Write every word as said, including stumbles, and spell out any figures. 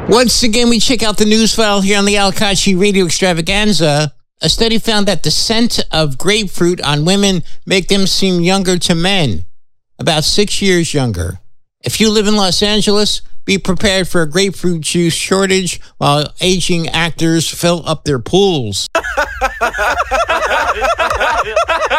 Once again, we check out the news file here on the Al Kachi Radio Extravaganza. A study found that the scent of grapefruit on women make them seem younger to men, about six years younger. If you live in Los Angeles, be prepared for a grapefruit juice shortage while aging actors fill up their pools.